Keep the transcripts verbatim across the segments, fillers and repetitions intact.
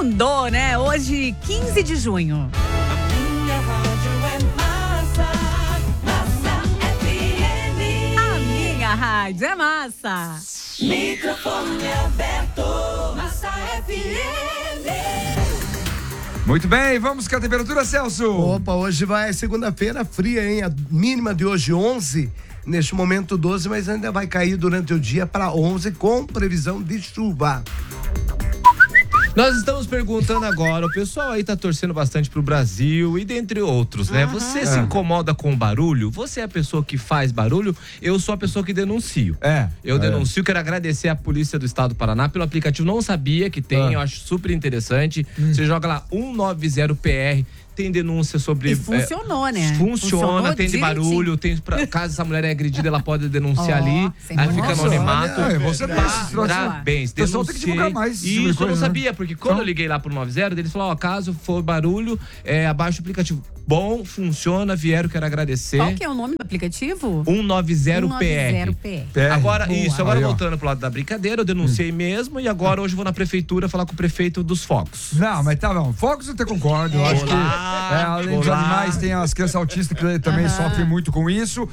Segundou, né? Hoje, quinze de junho. Minha rádio é massa, Massa F M. A minha rádio é massa. Microfone aberto, Massa F M. Muito bem, vamos com a temperatura, Celso. Opa, hoje vai segunda-feira fria, hein? A mínima de hoje onze, neste momento doze, mas ainda vai cair durante o dia para onze com previsão de chuva. Nós estamos perguntando agora, o pessoal aí tá torcendo bastante pro Brasil e dentre outros, né? Uhum. Você se incomoda com barulho? Você é a pessoa que faz barulho? Eu sou a pessoa que denuncio. É. Eu é. denuncio, quero agradecer a Polícia do Estado do Paraná pelo aplicativo, não sabia que tem, Ah. eu acho super interessante. Hum. Você joga lá um nove zero P R, tem denúncia sobre... E funcionou, é, né? Funciona, Funcionou tem de direitinho. barulho, tem pra, caso essa mulher é agredida, ela pode denunciar Ó, ali, sem aí problema. fica no anonimato. É, você não precisa- Parabéns, O pessoal tem que divulgar denunciei. mais esse tipo de Isso, eu não coisa, né? sabia, porque quando Então- eu liguei lá pro nove zero, eles falaram, ó, caso for barulho, é, abaixa o aplicativo. Bom, funciona, vieram, quero agradecer. Qual que é o nome do aplicativo? um nove zero P R. P R. P R. Agora, Boa. isso, agora Aí, ó. voltando pro lado da brincadeira, eu denunciei mesmo e agora hoje eu vou na prefeitura falar com o prefeito dos Focos. Não, mas tá bom. Focos eu te concordo. Eu acho que, é, além dos Olá. animais, tem as crianças autistas que também sofrem muito com isso.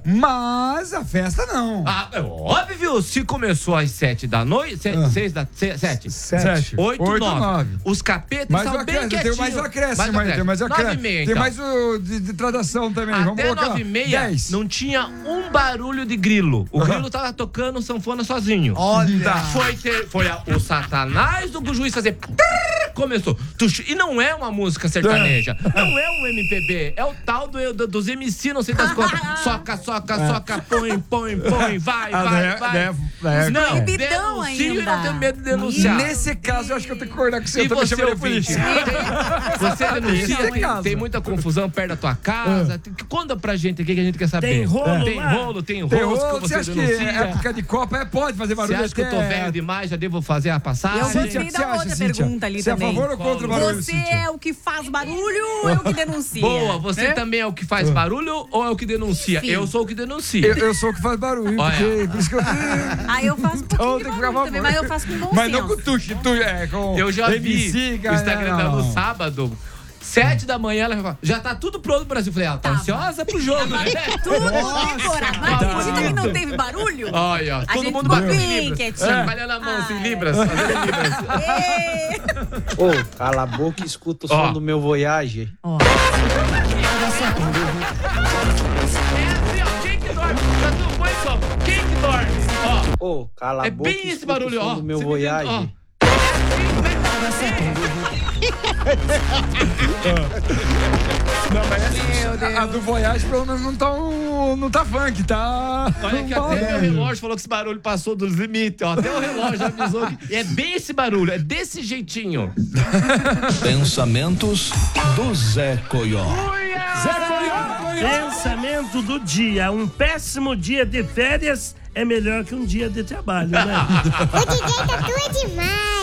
Mas a festa não. Ah, é óbvio, se começou às sete da noite, sete, Ah. seis da, se, sete, Sete. oito, Oito, nove. nove. Os capetas Mas estão o bem acréscimo, tem quietinhos. mais o acréscimo Mais o aí, tem mais o Nove e acréscimo. meia, Tem então. mais o de, de tradução também. Vamos Até colocar nove e meia dez. não tinha um barulho de grilo. O Aham. grilo tava tocando sanfona sozinho. Olha! Tá. Foi, ter, foi a- o satanás do juiz fazer... Começou. Tuxi. E não é uma música sertaneja. Não é um M P B. É o tal do, do- dos M C, não sei das quantas. Soca, soca, soca, põe, põe, põe, vai, Ah, vai, né, vai. né, né, Não, Proibidão denuncio e ainda. não tenho medo de denunciar. Nesse caso, eu acho que eu tenho que concordar com você. E Eu também você, chamaria a ouvinte? polícia. Tem- Você denuncia, Nesse tem, caso. tem muita confusão perto da tua casa. Tem- Conta pra gente aqui que a gente quer saber. Tem rolo Tem lá? rolo, tem Tem rosca, rolo, você você acha que denuncia. época de Copa é, pode fazer Você barulho? acha que eu tô até- velho demais, já devo fazer a passagem? Eu Cíntia, gostei o que da você acha, outra Cíntia? pergunta ali Você é a também. favor ou contra o barulho, Você Cíntia? é o que faz barulho ou é o que denuncia? Boa, você É? também é o que faz barulho ou é o que denuncia? Enfim. Eu sou o que denuncia. Eu, eu sou o que faz barulho, Olha. porque por isso que eu... Ah, eu faço um Então pouquinho tem de que ficar a barulho também, favor. mas eu faço com bom Mas não senso. com tuxi, tu, é, com Eu já M vi C, o cara, Instagram não, dela no não. sábado. Sete da manhã, ela fala, já tá tudo pronto no Brasil. Eu falei, ela tá Tava. ansiosa pro jogo, né? Tudo decorado. Mas acredita que não teve barulho? Olha, A todo gente mundo ficou bateu em bem libras. quietinho. Trabalhando a mão, assim, Ai. libras. Fazendo libras. Ê! Ô, cala a boca e escuta o som Ó. do meu Voyage. Ó, É assim, ó, quem que dorme? Já tu põe só. Quem que dorme? Ó, Ô, cala a é boca bem e esse escuta barulho, o som ó. do meu Você me entende? Voyage. Ó. Não, mas essa, Meu Deus. a do Voyage pelo menos não tá, um, não tá funk, tá... Olha que não até tá- meu relógio falou que esse barulho passou dos limites, ó. Até o relógio já avisou que é bem esse barulho, é desse jeitinho. Pensamentos do Zé Coió. Pensamento do dia. Um péssimo dia de férias é melhor que um dia de trabalho, né? O D J Tatu é demais.